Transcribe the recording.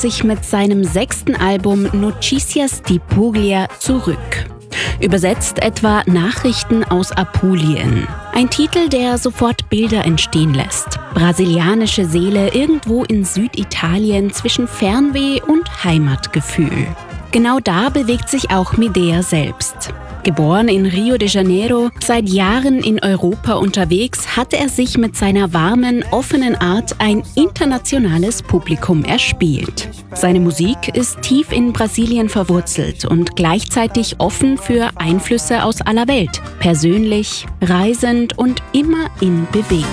sich mit seinem 6. Album Noticias di Puglia zurück. Übersetzt etwa Nachrichten aus Apulien. Ein Titel, der sofort Bilder entstehen lässt. Brasilianische Seele irgendwo in Süditalien zwischen Fernweh und Heimatgefühl. Genau da bewegt sich auch Medea selbst. Geboren in Rio de Janeiro, seit Jahren in Europa unterwegs, hatte er sich mit seiner warmen, offenen Art ein internationales Publikum erspielt. Seine Musik ist tief in Brasilien verwurzelt und gleichzeitig offen für Einflüsse aus aller Welt. Persönlich, reisend und immer in Bewegung.